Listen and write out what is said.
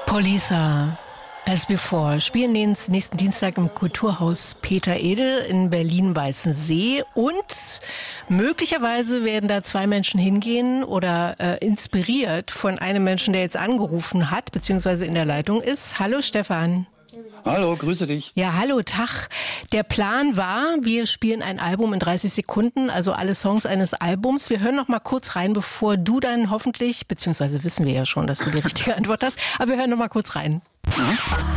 Polisa, As Before, spielen nächsten Dienstag im Kulturhaus Peter Edel in Berlin-Weißensee und möglicherweise werden da 2 Menschen hingehen oder inspiriert von einem Menschen, der jetzt angerufen hat, beziehungsweise in der Leitung ist. Hallo Stefan. Hallo, grüße dich. Ja, hallo, Tag. Der Plan war, wir spielen ein Album in 30 Sekunden, also alle Songs eines Albums. Wir hören noch mal kurz rein, bevor du dann hoffentlich, beziehungsweise wissen wir ja schon, dass du die richtige Antwort hast, aber wir hören noch mal kurz rein.